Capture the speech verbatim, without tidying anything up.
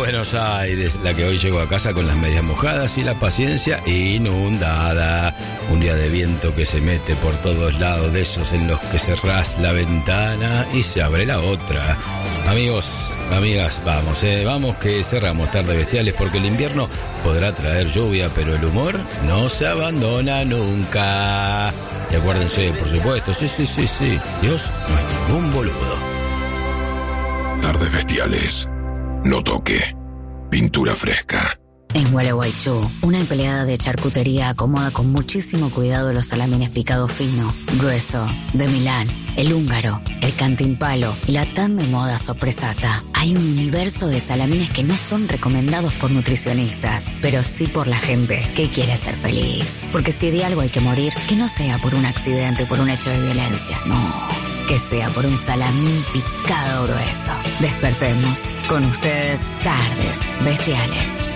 Buenos Aires, la que hoy llegó a casa con las medias mojadas y la paciencia inundada. Un día de viento que se mete por todos lados, de esos en los que cerrás la ventana y se abre la otra. Amigos, amigas, vamos, eh, vamos que cerramos Tardes Bestiales porque el invierno podrá traer lluvia, pero el humor no se abandona nunca. Y acuérdense, por supuesto, sí, sí, sí, sí, Dios no es ningún boludo. Tardes Bestiales. No toque. Pintura fresca. En Gualeguaychú, una empleada de charcutería acomoda con muchísimo cuidado los salamines picado fino, grueso, de Milán, el húngaro, el cantimpalo y la tan de moda sopresata. Hay un universo de salamines que no son recomendados por nutricionistas, pero sí por la gente que quiere ser feliz. Porque si de algo hay que morir, que no sea por un accidente o por un hecho de violencia, no. Que sea por un salamín picado grueso. Despertemos. Con ustedes, Tardes Bestiales.